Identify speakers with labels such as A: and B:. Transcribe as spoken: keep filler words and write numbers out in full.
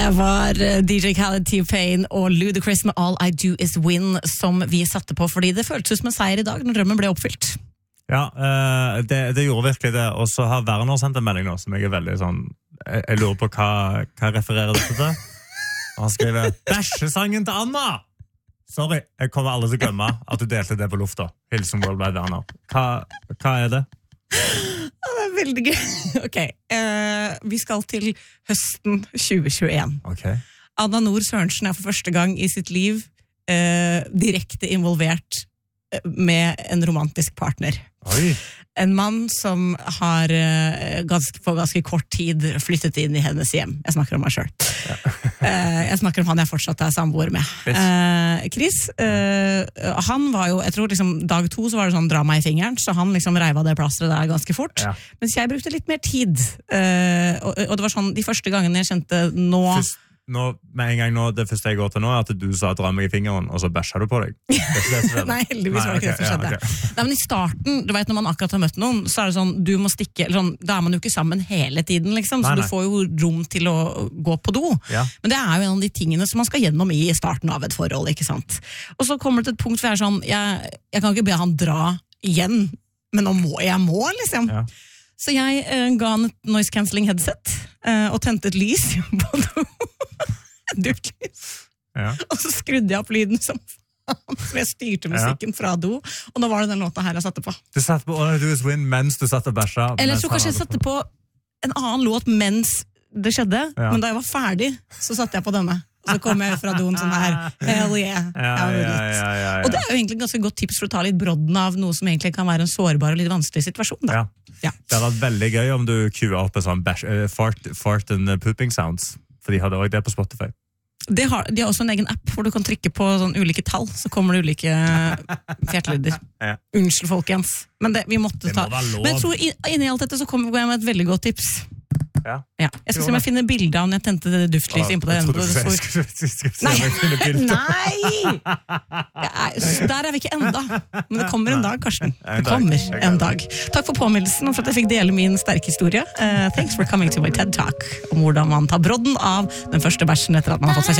A: var D J Khaled, T-Pain og Ludacris med All I Do Is Win som vi satte på, fordi det føltes som en seier i dag når drømmen ble oppfylt.
B: Ja, det, det gjorde virkelig det, og så har Werner sendt en melding nå, som jeg er veldig sånn, jeg, jeg lurer på hva, hva refererer dette til. Og han skriver, bæsjesangen til Anna! Sorry, jeg kommer aldri til å glemme at du delte det på lufta. Hilsen Worldwide Werner. Hva, hva er det?
A: Det er veldig gøy. Ok, uh, vi skal til høsten tjue tjueen.
B: Okay.
A: Anna Nord Sørensen er for første gang i sitt liv uh, direkte involvert med en romantisk partner.
B: Oi.
A: En mann som har uh, ganske, på ganske kort tid flyttet inn i hennes hjem. Jeg snakker om meg selv. Ja. uh, jeg snakker om han jeg fortsatt er samboer med. Uh, Chris, uh, han var jo, jeg tror liksom dag to så var det sånn drama i fingeren, så han liksom reiva det plasteret der ganske fort. Ja. Mens jeg brukte litt mer tid. Uh, og, og det var sånn, de første gangene jeg kjente nå...
B: Først. Nå, med en gang nå, det første jeg går til nå er at du sa dra meg i fingeren, og så bæsjer du på deg. Det er ikke det som skjedde.
A: Nei, heldigvis var det ikke det som skjedde.
B: Ja, okay.
A: Nei, men i starten, du vet når man akkurat har møtt noen, så er det sånn, du må stikke, eller sånn, da er man jo ikke sammen hele tiden, liksom, så nei, nei. Du får jo rom til å gå på do. Ja. Men det er jo en av de tingene som man skal gjennom i starten av et forhold, ikke sant? Og så kommer det til et punkt hvor jeg er sånn, jeg, jeg kan ikke be han dra igjen, men nå må jeg må, liksom. Ja. Så jeg uh, ga han et noise cancelling headset, uh, og tente et lys på do. Dyrt lys. Ja. Og så skrudde jeg opp lyden som faen, så jeg styrte musikken ja. Fra do, og nå var det den låta her jeg satte på.
B: Du satte på All I Do Is Win mens du satt og bæsja?
A: Eller jeg tror kanskje jeg satte på en annen låt mens det skjedde, ja. Men da jeg var ferdig, så satte jeg på denne. Og så kom jeg fra doen sånn her, hell yeah.
B: Ja, ja, ja, ja, ja.
A: Og det er jo egentlig et ganske godt tips for å ta litt brodden av noe som egentlig kan være en sårbar og litt vanskelig situasjon. Da.
B: Ja. Ja. Det hadde vært veldig gøy om du kuer opp en sånn bash, uh, fart, fart and pooping sounds, for de hadde også det på Spotify.
A: De har, de har også en egen app hvor du kan trykke på sånn ulike tall, så kommer det ulike fjertelyder. Ja. Unnskyld, folkens. Men det, vi måtte ta. Men jeg tror inni alt dette så kommer jeg med et veldig godt tips. Ja. Ja. Jeg skal se om jeg finner bildet av når jeg tente det duftlyset inn på det.
B: Jeg trodde du skulle se om jeg finner bildet.
A: Nei! Er, der er vi ikke enda. Men det kommer en dag, Karsten. Det kommer en dag. Takk for påmeldelsen og for at jeg fikk dele min sterke historie. Uh, thanks for coming to my TED Talk om hvordan man tar brodden av den første bæsjen etter at man har fått seg